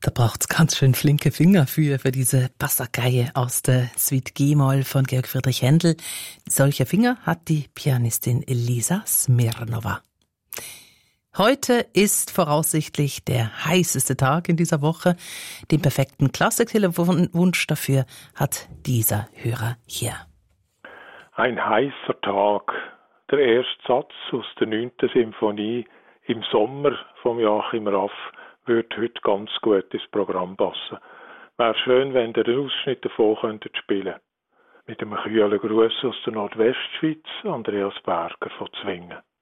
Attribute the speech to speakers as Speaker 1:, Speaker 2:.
Speaker 1: Da braucht's ganz schön flinke Finger für diese Passacaglie aus der Suite G-Moll von Georg Friedrich Händel. Solche Finger hat die Pianistin Elisa Smirnova. Heute ist voraussichtlich der heißeste Tag in dieser Woche. Den perfekten Klassik-Telefonwunsch dafür hat dieser Hörer hier.
Speaker 2: Ein heißer Tag. Der erste Satz aus der 9. Symphonie im Sommer von Joachim Raff würde heute ganz gut ins Programm passen. Wäre schön, wenn ihr einen Ausschnitt davon könntet spielen. Mit einem kühlen Gruß aus der Nordwestschweiz, Andreas Berger von Zwingen.